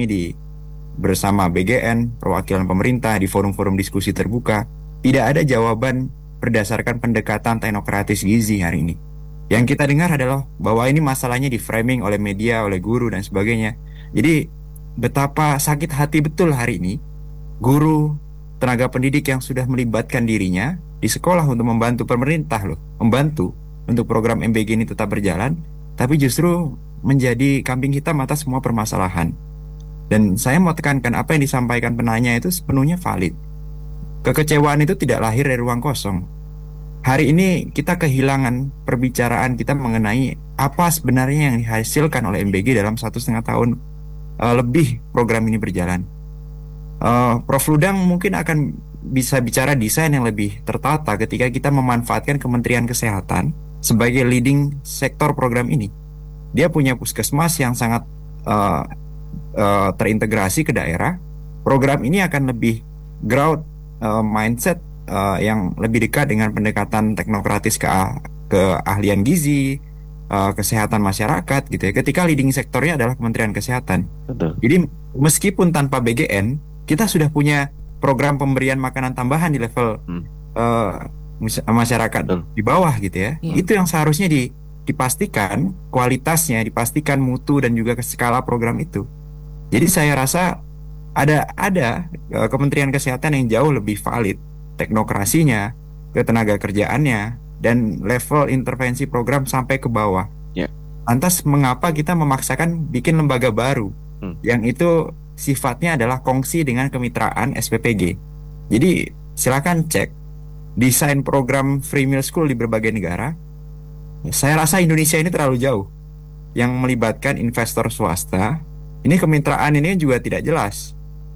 di bersama BGN, perwakilan pemerintah di forum-forum diskusi terbuka, tidak ada jawaban berdasarkan pendekatan teknokratis gizi hari ini. Yang kita dengar adalah bahwa ini masalahnya di framing oleh media, oleh guru dan sebagainya. Jadi betapa sakit hati betul hari ini guru, tenaga pendidik yang sudah melibatkan dirinya di sekolah untuk membantu pemerintah loh, membantu untuk program MBG ini tetap berjalan, tapi justru menjadi kambing hitam atas semua permasalahan. Dan saya mau tekankan apa yang disampaikan penanya itu sepenuhnya valid. Kekecewaan itu tidak lahir dari ruang kosong. Hari ini kita kehilangan perbicaraan kita mengenai apa sebenarnya yang dihasilkan oleh MBG dalam 1,5 tahun lebih program ini berjalan. Prof. Ludang mungkin akan bisa bicara desain yang lebih tertata ketika kita memanfaatkan Kementerian Kesehatan sebagai leading sektor program ini. Dia punya puskesmas yang sangat uh, terintegrasi ke daerah. Program ini akan lebih growth mindset yang lebih dekat dengan pendekatan teknokratis ke ahlian gizi, kesehatan masyarakat gitu ya. Ketika leading sektornya adalah Kementerian Kesehatan. Betul. Jadi meskipun tanpa BGN, kita sudah punya program pemberian makanan tambahan di level Hmm, eh, masyarakat betul. di bawah gitu ya. Iya. Itu yang seharusnya dipastikan kualitasnya, dipastikan mutu dan juga ke skala program itu. Jadi saya rasa ada Kementerian Kesehatan yang jauh lebih valid teknokrasinya, ketenaga kerjaannya, dan level intervensi program sampai ke bawah. Ya. Lantas mengapa kita memaksakan bikin lembaga baru Hmm. yang itu sifatnya adalah kongsi dengan kemitraan SPPG. Jadi silakan cek desain program free meal school di berbagai negara. Saya rasa Indonesia ini terlalu jauh yang melibatkan investor swasta. Ini kemitraan ini juga tidak jelas.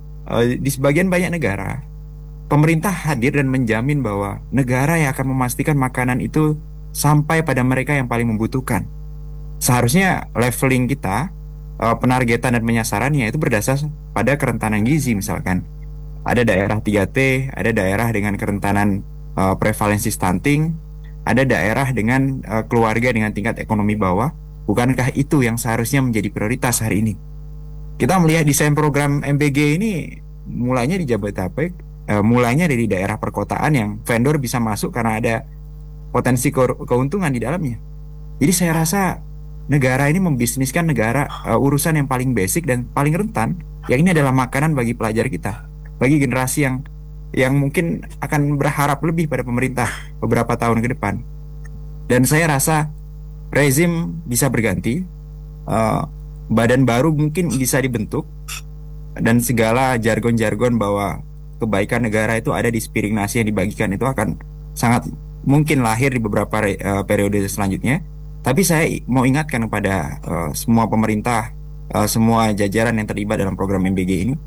Di sebagian banyak negara, pemerintah hadir dan menjamin bahwa negara yang akan memastikan makanan itu sampai pada mereka yang paling membutuhkan. Seharusnya leveling kita, penargetan dan penyasarannya itu berdasar pada kerentanan gizi misalkan. Ada daerah 3T, ada daerah dengan kerentanan prevalensi stunting, ada daerah dengan keluarga dengan tingkat ekonomi bawah. Bukankah itu yang seharusnya menjadi prioritas hari ini? Kita melihat desain program MBG ini mulainya di Jabodetabek, mulainya dari daerah perkotaan yang vendor bisa masuk karena ada potensi keuntungan di dalamnya. Jadi saya rasa negara ini membisniskan urusan yang paling basic dan paling rentan, yang ini adalah makanan bagi pelajar kita, bagi generasi yang mungkin akan berharap lebih pada pemerintah beberapa tahun ke depan. Dan saya rasa rezim bisa berganti, eh, badan baru mungkin bisa dibentuk, dan segala jargon-jargon bahwa kebaikan negara itu ada di sepiring nasi yang dibagikan itu akan sangat mungkin lahir di beberapa periode selanjutnya. Tapi saya mau ingatkan kepada semua pemerintah, semua jajaran yang terlibat dalam program MBG ini,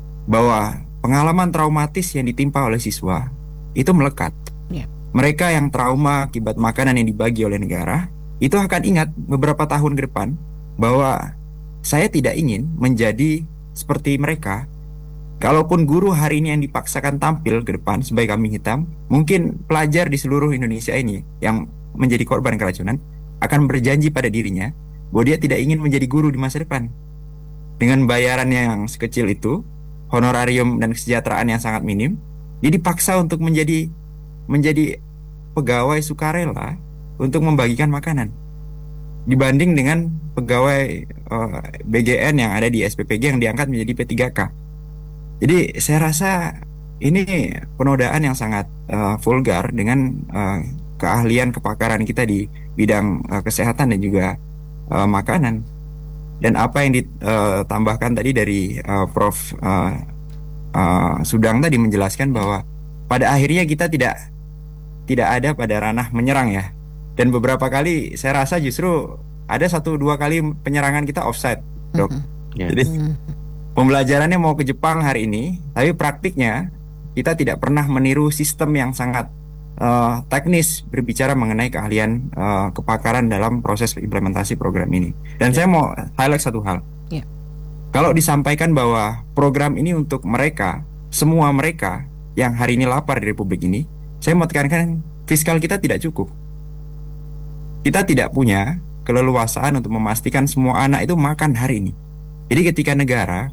bahwa pengalaman traumatis yang ditimpa oleh siswa itu melekat. Ya. Mereka yang trauma akibat makanan yang dibagi oleh negara, itu akan ingat beberapa tahun ke depan bahwa saya tidak ingin menjadi seperti mereka. Kalaupun guru hari ini yang dipaksakan tampil ke depan sebagai kambing hitam, mungkin pelajar di seluruh Indonesia ini yang menjadi korban keracunan akan berjanji pada dirinya bahwa dia tidak ingin menjadi guru di masa depan. Dengan bayaran yang sekecil itu, honorarium dan kesejahteraan yang sangat minim, dia dipaksa untuk menjadi pegawai sukarela untuk membagikan makanan. Dibanding dengan pegawai BGN yang ada di SPPG yang diangkat menjadi P3K. Jadi saya rasa ini penodaan yang sangat vulgar dengan keahlian kepakaran kita di bidang kesehatan dan juga makanan. Dan apa yang ditambahkan tadi dari Prof. Sudang tadi menjelaskan bahwa pada akhirnya kita tidak ada pada ranah menyerang ya. Dan beberapa kali saya rasa justru ada 1-2 kali penyerangan kita offside, Dok. Ya. Jadi pembelajarannya mau ke Jepang hari ini, tapi praktiknya kita tidak pernah meniru sistem yang sangat teknis berbicara mengenai keahlian kepakaran dalam proses implementasi program ini. Dan saya mau highlight satu hal. Ya. Kalau disampaikan bahwa program ini untuk mereka, semua mereka yang hari ini lapar di Republik ini, saya mau tekankan fiskal kita tidak cukup. Kita tidak punya keleluasaan untuk memastikan semua anak itu makan hari ini. Jadi ketika negara